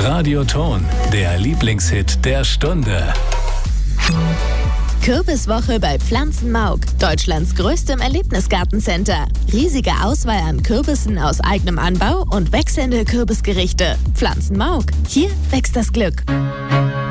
Radioton, der Lieblingshit der Stunde. Kürbiswoche bei Pflanzenmauk, Deutschlands größtem Erlebnisgartencenter. Riesige Auswahl an Kürbissen aus eigenem Anbau und wechselnde Kürbisgerichte. Pflanzenmauk, hier wächst das Glück.